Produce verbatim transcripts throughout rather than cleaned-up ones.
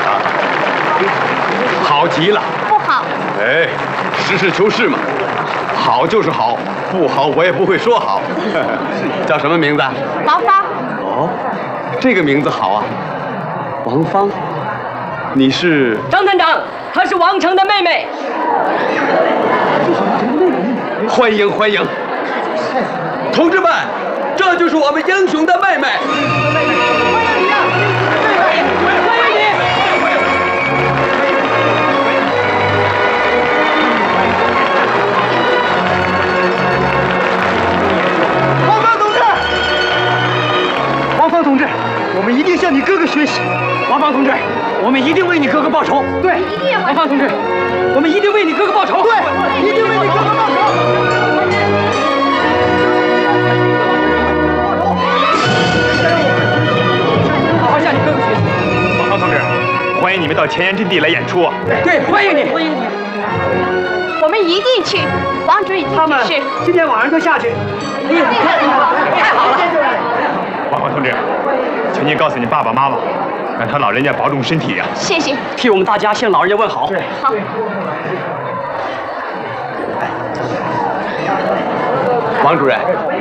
好极了。 不好。 哎，实事求是嘛，好就是好，不好我也不会说好。叫什么名字？ 王芳。 哦，这个名字好啊，王芳。你是？ 张团长，她是王成的妹妹。 欢迎欢迎，同志们，这就是我们英雄的妹妹。欢迎你啊！欢迎你！ 王芳同志，王芳同志，我们一定向你哥哥学习。王芳同志，我们一定为你哥哥报仇。对，王芳同志，我们一定为你哥哥报仇。对，一定为你哥哥报仇。好好向你哥哥学习。 王芳同志，欢迎你们到前沿阵地来演出。 对，欢迎你，欢迎你。 我们一定去。王主已经指示， 今天晚上就下去。 太好了！ 王芳同志，请您告诉你爸爸妈妈，让他老人家保重身体呀。 谢谢。 替我们大家向老人家问好。 对， 好。 王主任，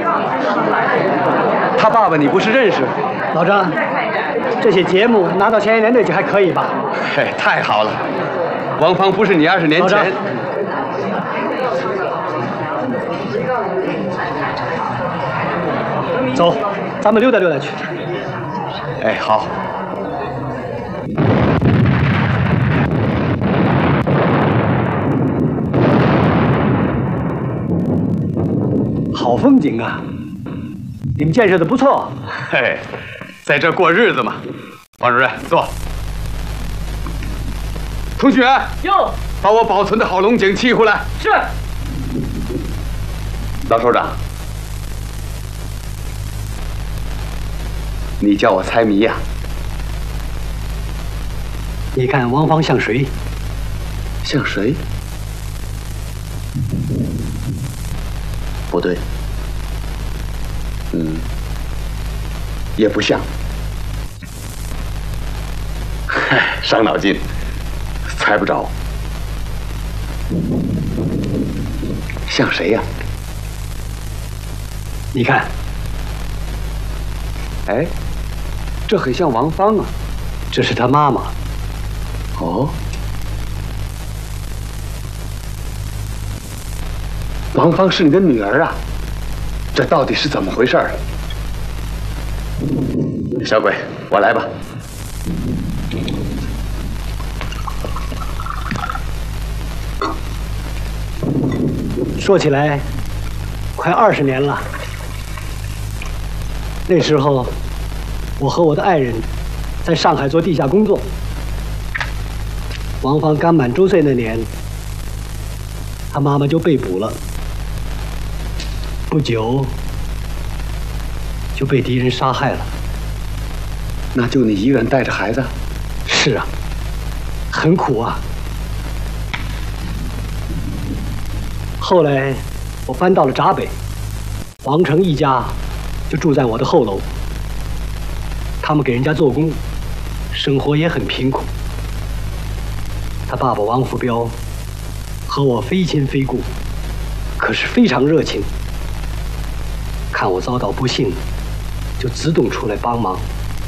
他爸爸你不是认识？ 老张，这些节目拿到前沿连队去还可以吧？ 嘿，太好了！王芳不是你二十年前。 走，咱们溜达溜达去。 哎，好。 好风景啊！你们建设的不错。 嘿，在这过日子嘛。王主任，坐。同学， 哟， 把我保存的好龙井沏回来。 是。 老首长，你叫我猜谜呀？ 你看王芳像谁？ 像谁？不对。嗯，也不像。嗨，伤脑筋，猜不着。像谁呀？ 你看， 哎，这很像王芳啊。 这是他妈妈。 哦，王芳是你的女儿啊？这到底是怎么回事儿？小鬼，我来吧。 说起来，快二十年了。那时候，我和我的爱人在上海做地下工作。王芳刚满周岁那年，她妈妈就被捕了，不久就被敌人杀害了。 那就你一个人带着孩子？ 是啊，很苦啊。后来我搬到了闸北，王成一家就住在我的后楼。他们给人家做工，生活也很贫苦。他爸爸王福彪和我非亲非故，可是非常热情。看我遭到不幸，就自动出来帮忙。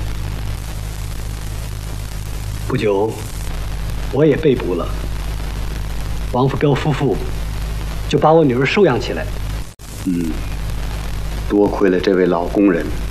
不久，我也被捕了。王福彪夫妇就把我女儿收养起来。 嗯，多亏了这位老工人。